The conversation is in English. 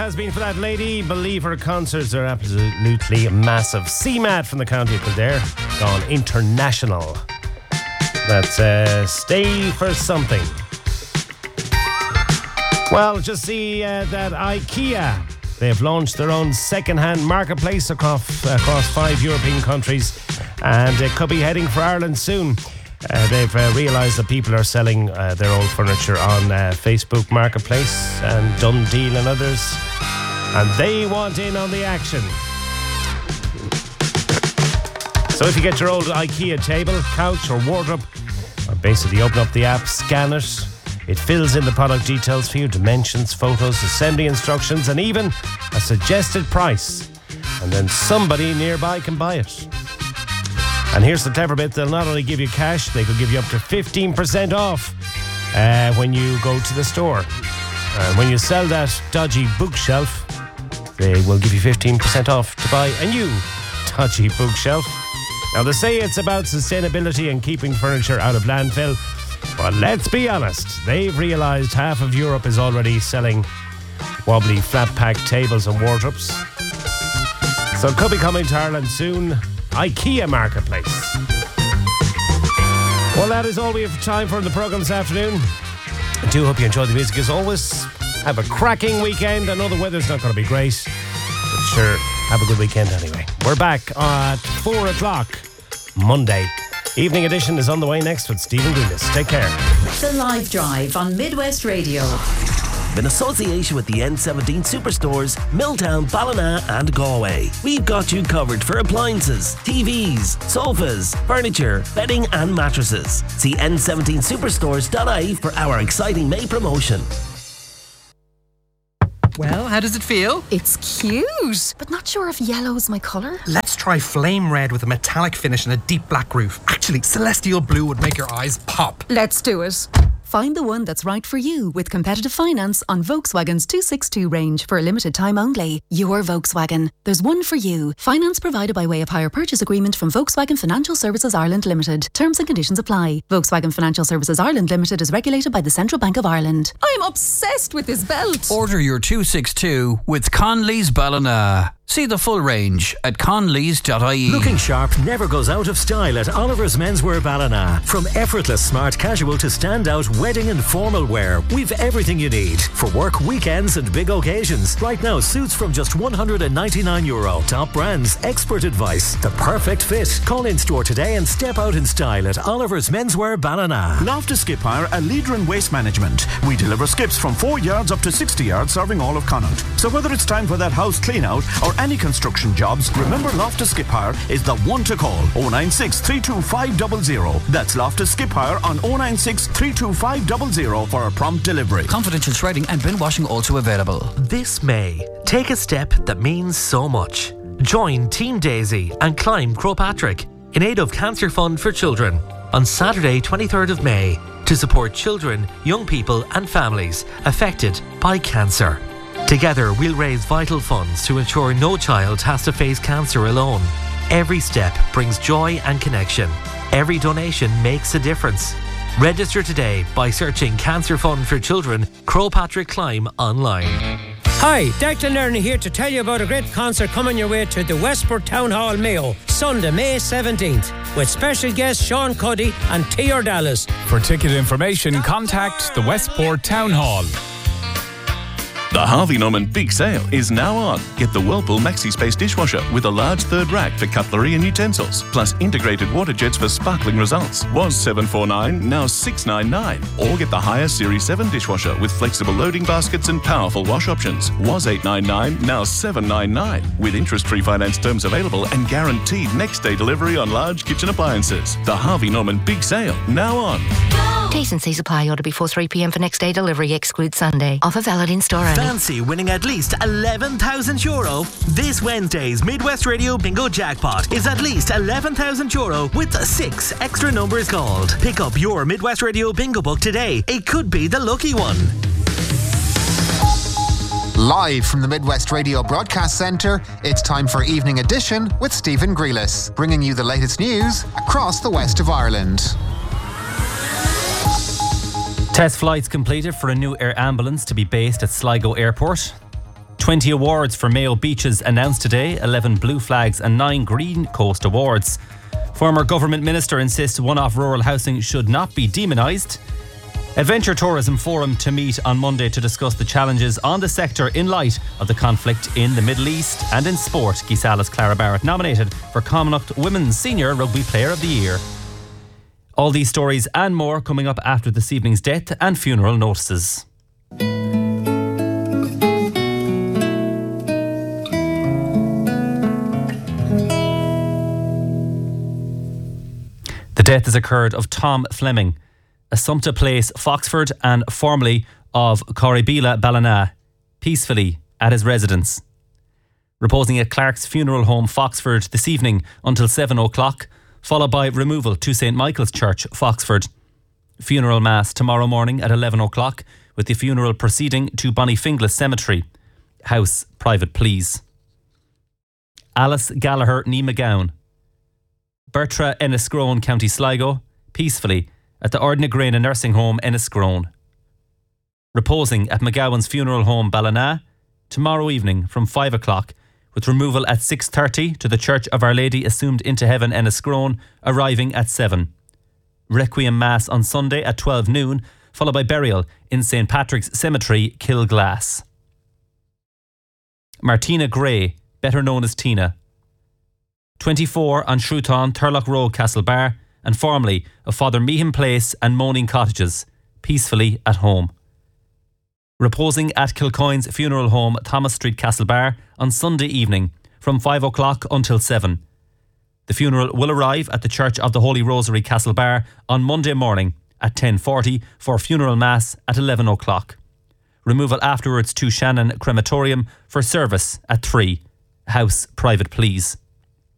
has been for that lady. Believe her concerts are absolutely massive. CMAT from the county of Kildare, gone international. That's Stay for Something. Well, just see that IKEA, they've launched their own second-hand marketplace across 5 European countries, and it could be heading for Ireland soon. They've realised that people are selling their old furniture on Facebook Marketplace and Dundee and others, and they want in on the action. So if you get your old IKEA table, couch or wardrobe, basically open up the app, scan it. It fills in the product details for you, dimensions, photos, assembly instructions, and even a suggested price. And then somebody nearby can buy it. And here's the clever bit, they'll not only give you cash, they could give you up to 15% off when you go to the store. When you sell that dodgy bookshelf, they will give you 15% off to buy a new dodgy bookshelf. Now, they say it's about sustainability and keeping furniture out of landfill. But let's be honest, they've realised half of Europe is already selling wobbly flat-pack tables and wardrobes. So it could be coming to Ireland soon. IKEA Marketplace. Well, that is all we have time for in the programme this afternoon. I do hope you enjoy the music as always. Have a cracking weekend. I know the weather's not going to be great, but sure, have a good weekend anyway. We're back at 4 o'clock Monday. Evening Edition is on the way next with Stephen Goulis. Take care. The Live Drive on Midwest Radio. In association with the N17 Superstores, Milltown, Ballina and Galway. We've got you covered for appliances, TVs, sofas, furniture, bedding and mattresses. See n17superstores.ie for our exciting May promotion. Well, how does it feel? It's cute, but not sure if yellow's my colour. Let's try flame red with a metallic finish and a deep black roof. Actually, celestial blue would make your eyes pop. Let's do it. Find the one that's right for you with competitive finance on Volkswagen's 262 range for a limited time only. Your Volkswagen. There's one for you. Finance provided by way of hire purchase agreement from Volkswagen Financial Services Ireland Limited. Terms and conditions apply. Volkswagen Financial Services Ireland Limited is regulated by the Central Bank of Ireland. I'm obsessed with this belt. Order your 262 with Conley's Ballina. See the full range at conleys.ie. Looking sharp never goes out of style at Oliver's Menswear Ballina. From effortless smart casual to standout wedding and formal wear, we've everything you need for work, weekends and big occasions. Right now, suits from just €199. Top brands, expert advice, the perfect fit. Call in store today and step out in style at Oliver's Menswear Ballina. Loftus Skip Hire, a leader in waste management. We deliver skips from 4 yards up to 60 yards, serving all of Connaught. So whether it's time for that house clean out or any construction jobs, remember Loftus Skip Hire is the one to call. 096 325 That's Loftus Skip Hire on 096 325 for a prompt delivery. Confidential shredding and bin washing also available. This May, take a step that means so much. Join Team Daisy and climb Crowpatrick in aid of Cancer Fund for Children on Saturday 23rd of May to support children, young people and families affected by cancer. Together, we'll raise vital funds to ensure no child has to face cancer alone. Every step brings joy and connection. Every donation makes a difference. Register today by searching Cancer Fund for Children, Crowpatrick Climb online. Hi, Declan Lerner here to tell you about a great concert coming your way to the Westport Town Hall, Mayo, Sunday, May 17th, with special guests Sean Cuddy and T.R. Dallas. For ticket information, contact the Westport Town Hall. The Harvey Norman Big Sale is now on. Get the Whirlpool Maxi Space dishwasher with a large third rack for cutlery and utensils, plus integrated water jets for sparkling results. Was $749, now $699. Or get the higher Series 7 dishwasher with flexible loading baskets and powerful wash options. Was $899, now $799. With interest-free finance terms available and guaranteed next-day delivery on large kitchen appliances. The Harvey Norman Big Sale, now on. T's and C's apply. Order before 3 p.m. for next day delivery. Exclude Sunday. Offer valid in store only. Fancy winning at least €11,000? This Wednesday's Midwest Radio Bingo Jackpot is at least €11,000 with 6 extra numbers called. Pick up your Midwest Radio Bingo book today. It could be the lucky one. Live from the Midwest Radio Broadcast Centre, it's time for Evening Edition with Stephen Grealis, bringing you the latest news across the west of Ireland. Test flights completed for a new air ambulance to be based at Sligo Airport. 20 awards for Mayo Beaches announced today, 11 Blue Flags and 9 Green Coast Awards. Former government minister insists one-off rural housing should not be demonised. Adventure Tourism Forum to meet on Monday to discuss the challenges on the sector in light of the conflict in the Middle East. And in sport, Gisala's Clara Barrett nominated for Connacht Women's Senior Rugby Player of the Year. All these stories and more coming up after this evening's death and funeral notices. The death has occurred of Tom Fleming, Assumpta Place, Foxford, and formerly of Corribila Ballina, peacefully at his residence. Reposing at Clark's Funeral Home, Foxford, this evening until 7 o'clock, followed by removal to St Michael's Church, Foxford. Funeral Mass tomorrow morning at 11 o'clock, with the funeral proceeding to Bonnyfinglas Cemetery. House private, please. Alice Gallagher ní McGowan, Bertra Enniscrone, County Sligo, peacefully at the Ardnagrana Nursing Home, Enniscrone. Reposing at McGowan's Funeral Home, Ballina, tomorrow evening from 5 o'clock, with removal at 6:30 to the Church of Our Lady Assumed into Heaven, Enniscrone, arriving at 7. Requiem Mass on Sunday at 12 noon, followed by burial in St Patrick's Cemetery, Kilglass. Martina Gray, better known as Tina, 24 on Shrewton, Turlock Road, Castlebar, and formerly of Father Meehan Place and Moaning Cottages, peacefully at home. Reposing at Kilcoyne's Funeral Home, Thomas Street, Castlebar, on Sunday evening from 5 o'clock until 7. The funeral will arrive at the Church of the Holy Rosary, Castlebar, on Monday morning at 10:40 for funeral mass at 11 o'clock. Removal afterwards to Shannon Crematorium for service at 3. House private, please.